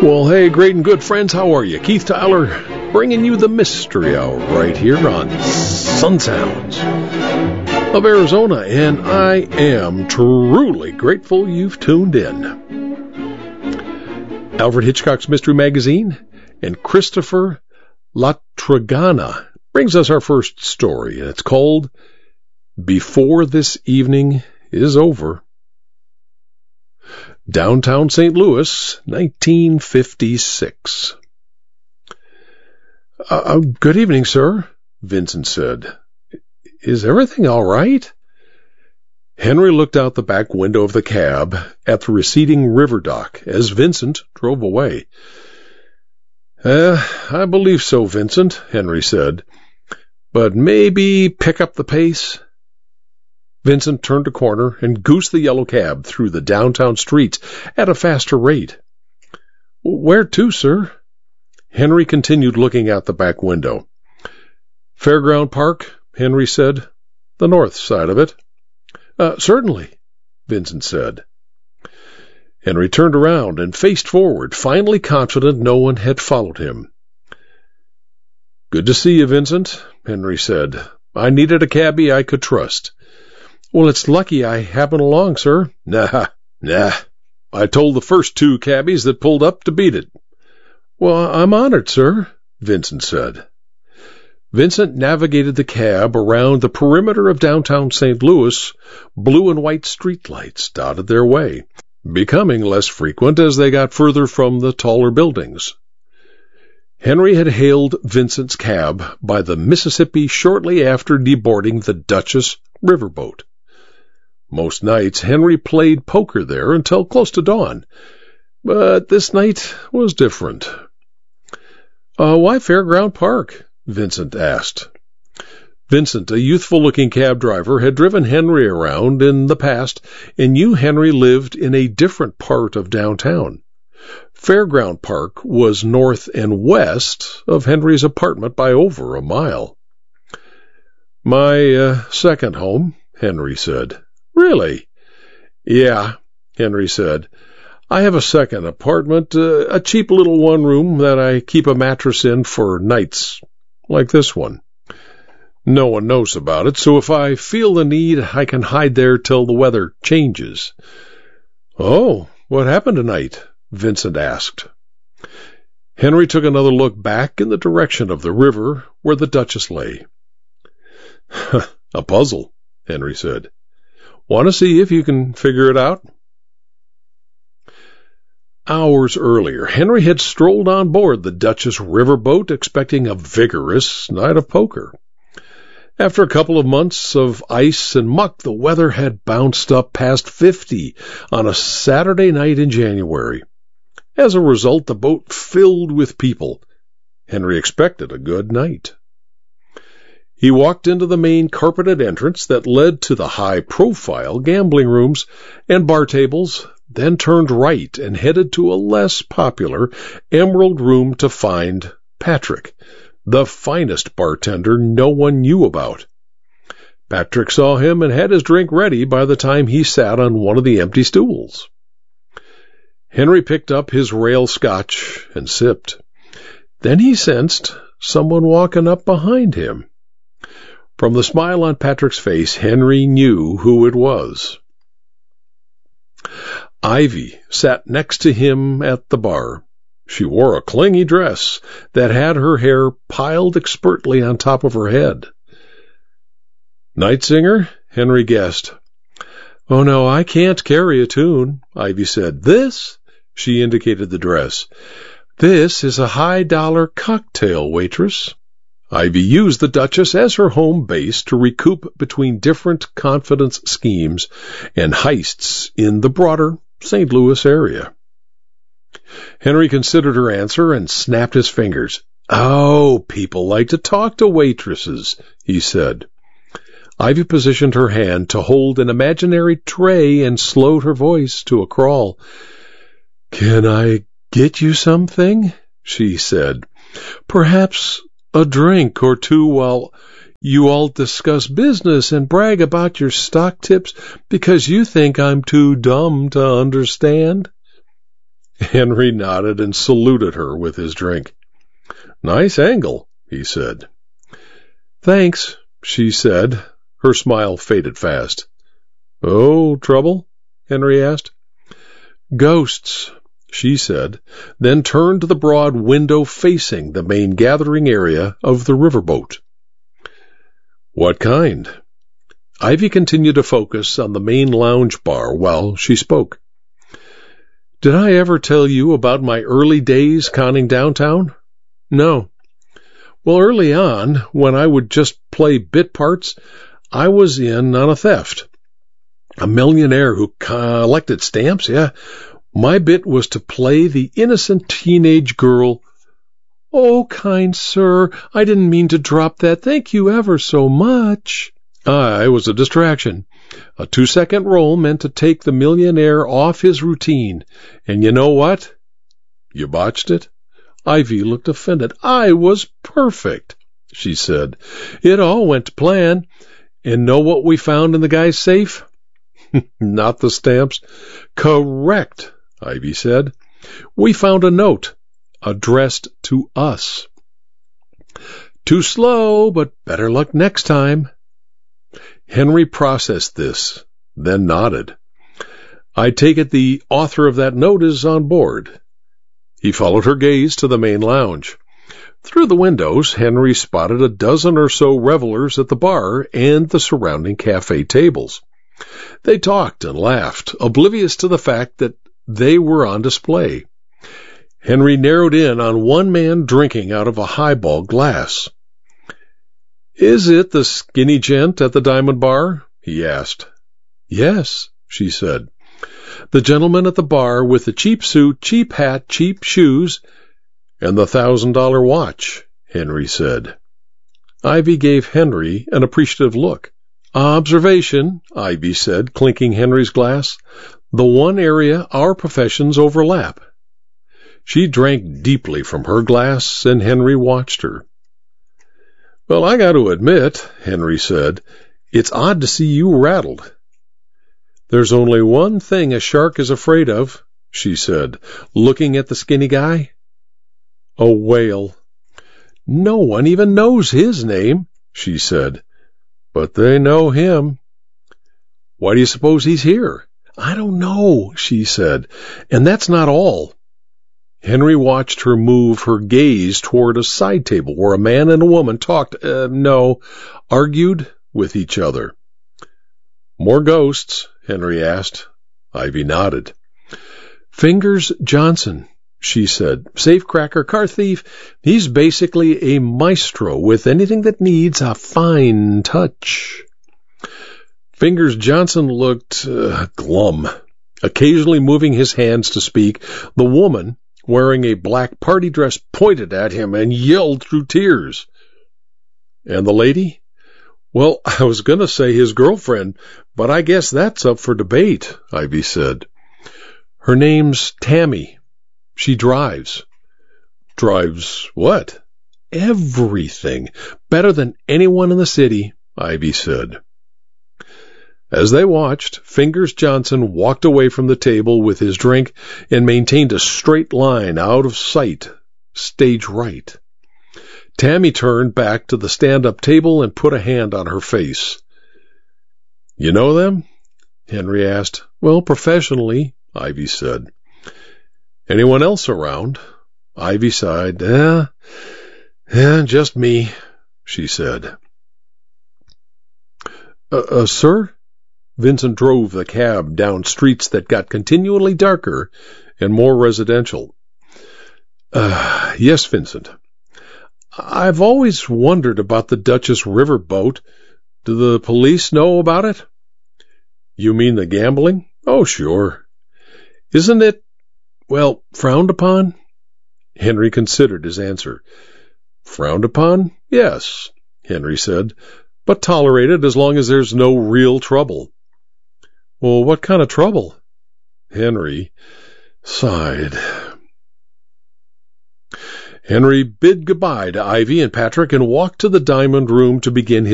Well, hey, great and good friends, how are you? Keith Tyler, bringing you the Mystery Hour right here on Sun Sounds of Arizona, and I am truly grateful you've tuned in. Alfred Hitchcock's Mystery Magazine and Christopher Latragana brings us our first story, and it's called Before This Evening is Over. Downtown St. Louis, 1956. Good evening, sir, Vincent said. Is everything all right? Henry looked out the back window of the cab at the receding river dock as Vincent drove away. I believe so, Vincent, Henry said. But maybe pick up the pace? Vincent turned a corner and goosed the yellow cab through the downtown streets at a faster rate. Where to, sir? Henry continued looking out the back window. Fairground Park, Henry said. The north side of it. Certainly, Vincent said. Henry turned around and faced forward, finally confident no one had followed him. Good to see you, Vincent, Henry said. I needed a cabbie I could trust. Well, it's lucky I happened along, sir. Nah. I told the first two cabbies that pulled up to beat it. Well, I'm honored, sir, Vincent said. Vincent navigated the cab around the perimeter of downtown St. Louis. Blue and white streetlights dotted their way, becoming less frequent as they got further from the taller buildings. Henry had hailed Vincent's cab by the Mississippi shortly after deboarding the Duchess riverboat. Most nights, Henry played poker there until close to dawn, but this night was different. Why Fairground Park? Vincent asked. Vincent, a youthful-looking cab driver, had driven Henry around in the past and knew Henry lived in a different part of downtown. Fairground Park was north and west of Henry's apartment by over a mile. My second home, Henry said. Really? Yeah, Henry said. I have a second apartment, a cheap little one-room that I keep a mattress in for nights like this one. No one knows about it, so if I feel the need, I can hide there till the weather changes. Oh, what happened tonight? Vincent asked. Henry took another look back in the direction of the river where the Duchess lay. A puzzle, Henry said. Want to see if you can figure it out? Hours earlier, Henry had strolled on board the Duchess riverboat expecting a vigorous night of poker. After a couple of months of ice and muck, the weather had bounced up past 50 on a Saturday night in January. As a result, the boat filled with people. Henry expected a good night. He walked into the main carpeted entrance that led to the high-profile gambling rooms and bar tables, then turned right and headed to a less popular Emerald Room to find Patrick, the finest bartender no one knew about. Patrick saw him and had his drink ready by the time he sat on one of the empty stools. Henry picked up his rail scotch and sipped. Then he sensed someone walking up behind him. From the smile on Patrick's face, Henry knew who it was. Ivy sat next to him at the bar. She wore a clingy dress that had her hair piled expertly on top of her head. Night singer? Henry guessed. Oh, no, I can't carry a tune, Ivy said. This? She indicated the dress. This is a high-dollar cocktail waitress. Ivy used the Duchess as her home base to recoup between different confidence schemes and heists in the broader St. Louis area. Henry considered her answer and snapped his fingers. Oh, people like to talk to waitresses, he said. Ivy positioned her hand to hold an imaginary tray and slowed her voice to a crawl. Can I get you something? She said. Perhaps a drink or two while you all discuss business and brag about your stock tips because you think I'm too dumb to understand? Henry nodded and saluted her with his drink. "Nice angle," he said. "Thanks," she said. Her smile faded fast. "Oh, trouble?" Henry asked. "Ghosts," she said, then turned to the broad window facing the main gathering area of the riverboat. "What kind?" Ivy continued to focus on the main lounge bar while she spoke. "Did I ever tell you about my early days conning downtown?" "No." "Well, early on, when I would just play bit parts, I was in on a theft. A millionaire who collected stamps, yeah. My bit was to play the innocent teenage girl." "Oh, kind sir, I didn't mean to drop that. Thank you ever so much." "I was a distraction. A 2-second role meant to take the millionaire off his routine. And you know what? You botched it." Ivy looked offended. "I was perfect," she said. "It all went to plan. And know what we found in the guy's safe?" "Not the stamps?" "Correct," Ivy said. "We found a note addressed to us." "Too slow, but better luck next time." Henry processed this, then nodded. "I take it the author of that note is on board." He followed her gaze to the main lounge. Through the windows, Henry spotted a dozen or so revelers at the bar and the surrounding cafe tables. They talked and laughed, oblivious to the fact that they were on display. Henry narrowed in on one man drinking out of a highball glass. "Is it the skinny gent at the Diamond Bar?" he asked. "Yes," she said. "The gentleman at the bar with the cheap suit, cheap hat, cheap shoes, and the $1,000 watch," Henry said. Ivy gave Henry an appreciative look. "Observation," Ivy said, clinking Henry's glass. "The one area our professions overlap." She drank deeply from her glass, and Henry watched her. "Well, I got to admit," Henry said, "it's odd to see you rattled." "There's only one thing a shark is afraid of," she said, looking at the skinny guy. "A whale." "No one even knows his name," she said. "But they know him." "Why do you suppose he's here?" "I don't know," she said. "And that's not all." Henry watched her move her gaze toward a side table where a man and a woman argued with each other. "More ghosts?" Henry asked. Ivy nodded. "Fingers Johnson," she said. "Safecracker, car thief. He's basically a maestro with anything that needs a fine touch." Fingers Johnson looked glum, occasionally moving his hands to speak. The woman, wearing a black party dress, pointed at him and yelled through tears. "And the lady?" "Well, I was going to say his girlfriend, but I guess that's up for debate," Ivy said. "Her name's Tammy. She drives." "Drives what?" "Everything. Better than anyone in the city," Ivy said. As they watched, Fingers Johnson walked away from the table with his drink and maintained a straight line out of sight, stage right. Tammy turned back to the stand-up table and put a hand on her face. "You know them?" Henry asked. "Well, professionally," Ivy said. "Anyone else around?" Ivy sighed. Just me," she said. Sir?" Vincent drove the cab down streets that got continually darker and more residential. Yes, Vincent. I've always wondered about the Dutchess River boat. Do the police know about it?" "You mean the gambling?" "Oh, sure." "Isn't it, frowned upon?" Henry considered his answer. "Frowned upon? Yes," Henry said, "but tolerated as long as there's no real trouble." "Well, what kind of trouble?" Henry sighed. Henry bid goodbye to Ivy and Patrick and walked to the diamond room to begin his